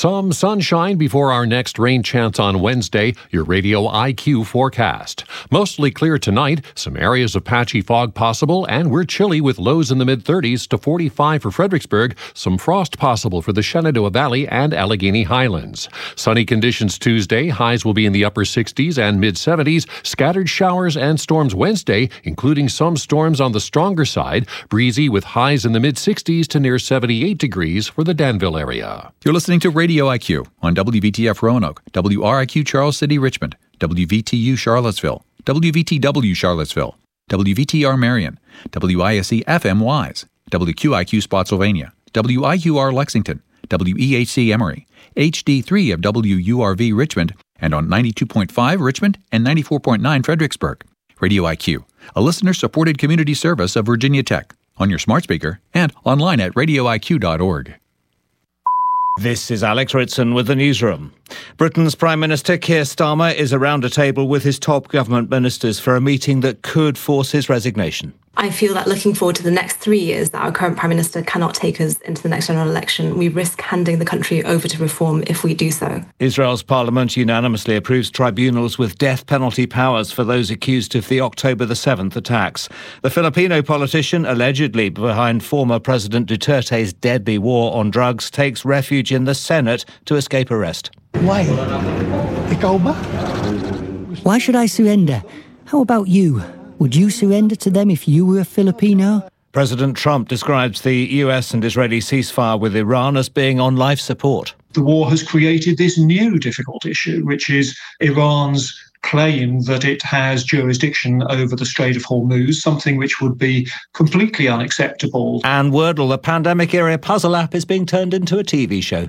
Some sunshine before our next rain chance on Wednesday. Your Radio IQ forecast. Mostly clear tonight. Some areas of patchy fog possible, and we're chilly with lows in the mid-30s to 45 for Fredericksburg. Some frost possible for the Shenandoah Valley and Allegheny Highlands. Sunny conditions Tuesday. Highs will be in the upper 60s and mid-70s. Scattered showers and storms Wednesday, including some storms on the stronger side. Breezy with highs in the mid-60s to near 78 degrees for the Danville area. You're listening to Radio IQ on WVTF Roanoke, WRIQ Charles City Richmond, WVTU Charlottesville, WVTW Charlottesville, WVTR Marion, WISC FM Wise, WQIQ Spotsylvania, WIQR Lexington, WEHC Emory, HD3 of WURV Richmond, and on 92.5 Richmond and 94.9 Fredericksburg. Radio IQ, a listener-supported community service of Virginia Tech, on your smart speaker and online at radioiq.org. This is Alex Ritson with the newsroom. Britain's Prime Minister Keir Starmer is around a table with his top government ministers for a meeting that could force his resignation. I feel that looking forward to the next 3 years that our current Prime Minister cannot take us into the next general election. We risk handing the country over to reform if we do so. Israel's parliament unanimously approves tribunals with death penalty powers for those accused of the October the 7th attacks. The Filipino politician, allegedly behind former President Duterte's deadly war on drugs, takes refuge in the Senate to escape arrest. Why? Ikaw ba? Why should I surrender? How about you? Would you surrender to them if you were a Filipino? President Trump describes the US and Israeli ceasefire with Iran as being on life support. The war has created this new difficult issue, which is Iran's claim that it has jurisdiction over the Strait of Hormuz, something which would be completely unacceptable. And Wordle, the pandemic-era puzzle app, is being turned into a TV show.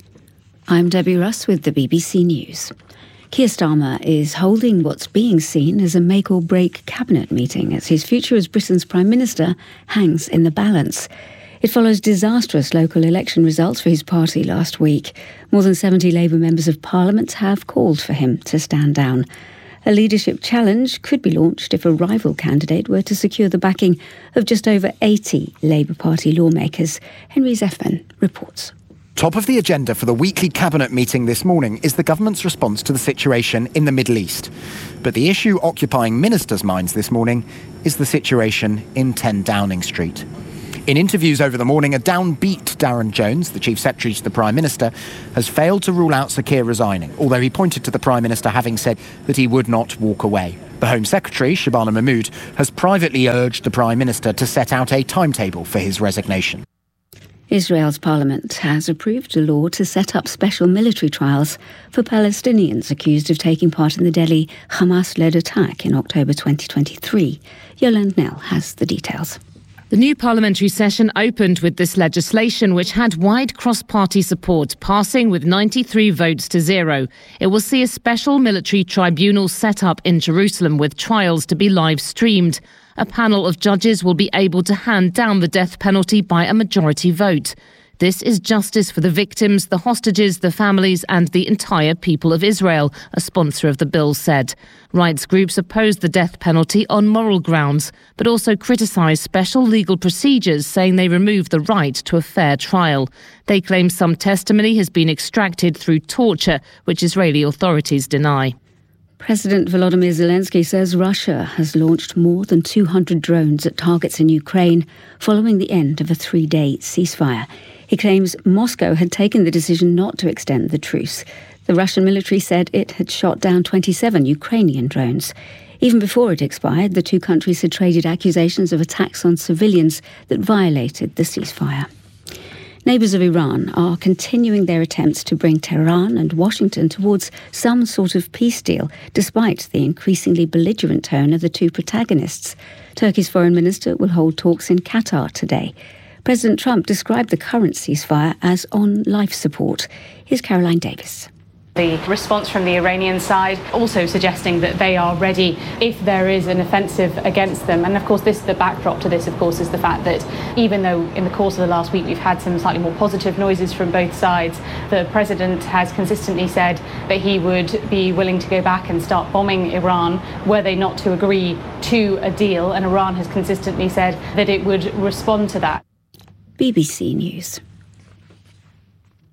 I'm Debbie Russ with the BBC News. Keir Starmer is holding what's being seen as a make-or-break cabinet meeting as his future as Britain's Prime Minister hangs in the balance. It follows disastrous local election results for his party last week. More than 70 Labour members of Parliament have called for him to stand down. A leadership challenge could be launched if a rival candidate were to secure the backing of just over 80 Labour Party lawmakers. Henry Zeffman reports. Top of the agenda for the weekly cabinet meeting this morning is the government's response to the situation in the Middle East. But the issue occupying ministers' minds this morning is the situation in 10 Downing Street. In interviews over the morning, a downbeat Darren Jones, the Chief Secretary to the Prime Minister, has failed to rule out Sir Keir resigning, although he pointed to the Prime Minister having said that he would not walk away. The Home Secretary, Shabana Mahmood, has privately urged the Prime Minister to set out a timetable for his resignation. Israel's parliament has approved a law to set up special military trials for Palestinians accused of taking part in the deadly Hamas-led attack in October 2023. Yolande Nell has the details. The new parliamentary session opened with this legislation, which had wide cross-party support, passing with 93 votes to 0. It will see a special military tribunal set up in Jerusalem with trials to be live-streamed. A panel of judges will be able to hand down the death penalty by a majority vote. This is justice for the victims, the hostages, the families and the entire people of Israel, a sponsor of the bill said. Rights groups oppose the death penalty on moral grounds, but also criticise special legal procedures, saying they remove the right to a fair trial. They claim some testimony has been extracted through torture, which Israeli authorities deny. President Volodymyr Zelensky says Russia has launched more than 200 drones at targets in Ukraine following the end of a 3-day ceasefire. He claims Moscow had taken the decision not to extend the truce. The Russian military said it had shot down 27 Ukrainian drones. Even before it expired, the two countries had traded accusations of attacks on civilians that violated the ceasefire. Neighbours of Iran are continuing their attempts to bring Tehran and Washington towards some sort of peace deal, despite the increasingly belligerent tone of the two protagonists. Turkey's foreign minister will hold talks in Qatar today. President Trump described the current ceasefire as on life support. Here's Caroline Davis. The response from the Iranian side also suggesting that they are ready if there is an offensive against them. And of course, the backdrop to this, of course, is the fact that even though in the course of the last week we've had some slightly more positive noises from both sides, the president has consistently said that he would be willing to go back and start bombing Iran were they not to agree to a deal. And Iran has consistently said that it would respond to that. BBC News.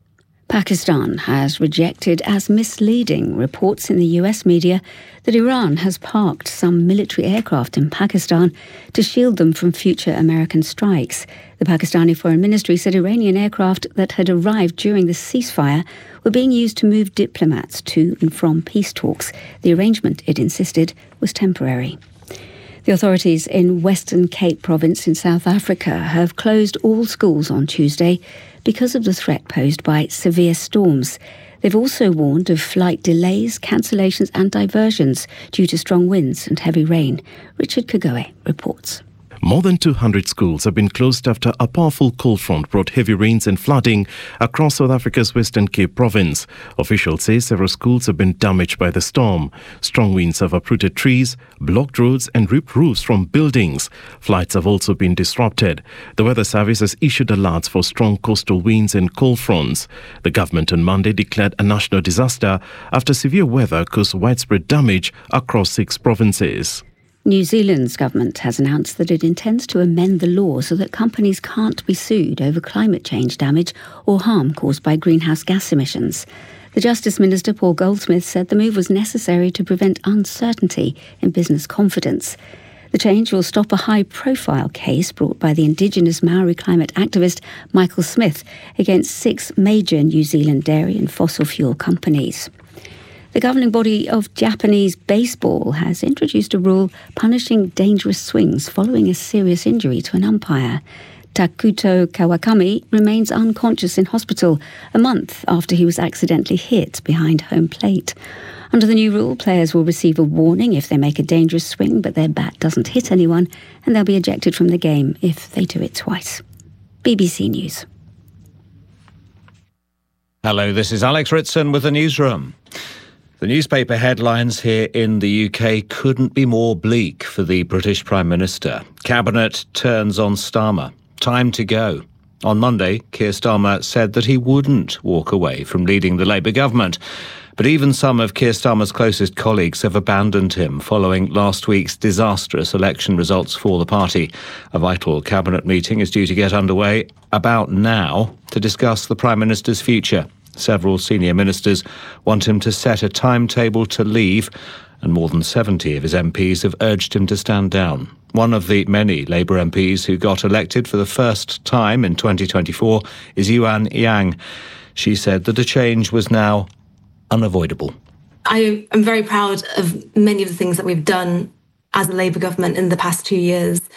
Pakistan has rejected as misleading reports in the US media that Iran has parked some military aircraft in Pakistan to shield them from future American strikes. The Pakistani Foreign Ministry said Iranian aircraft that had arrived during the ceasefire were being used to move diplomats to and from peace talks. The arrangement, it insisted, was temporary. The authorities in Western Cape Province in South Africa have closed all schools on Tuesday because of the threat posed by severe storms. They've also warned of flight delays, cancellations and diversions due to strong winds and heavy rain. Richard Kagoe reports. More than 200 schools have been closed after a powerful cold front brought heavy rains and flooding across South Africa's Western Cape Province. Officials say several schools have been damaged by the storm. Strong winds have uprooted trees, blocked roads and ripped roofs from buildings. Flights have also been disrupted. The Weather Service has issued alerts for strong coastal winds and cold fronts. The government on Monday declared a national disaster after severe weather caused widespread damage across 6 provinces. New Zealand's government has announced that it intends to amend the law so that companies can't be sued over climate change damage or harm caused by greenhouse gas emissions. The Justice Minister, Paul Goldsmith, said the move was necessary to prevent uncertainty in business confidence. The change will stop a high-profile case brought by the Indigenous Maori climate activist Michael Smith against 6 major New Zealand dairy and fossil fuel companies. The governing body of Japanese baseball has introduced a rule punishing dangerous swings following a serious injury to an umpire. Takuto Kawakami remains unconscious in hospital a month after he was accidentally hit behind home plate. Under the new rule, players will receive a warning if they make a dangerous swing but their bat doesn't hit anyone, and they'll be ejected from the game if they do it twice. BBC News. Hello, this is Alex Ritson with the newsroom. The newspaper headlines here in the UK couldn't be more bleak for the British Prime Minister. Cabinet turns on Starmer. Time to go. On Monday, Keir Starmer said that he wouldn't walk away from leading the Labour government. But even some of Keir Starmer's closest colleagues have abandoned him following last week's disastrous election results for the party. A vital cabinet meeting is due to get underway about now to discuss the Prime Minister's future. Several senior ministers want him to set a timetable to leave, and more than 70 of his MPs have urged him to stand down. One of the many Labour MPs who got elected for the first time in 2024 is Yuan Yang. She said that a change was now unavoidable. I am very proud of many of the things that we've done as a Labour government in the past 2 years.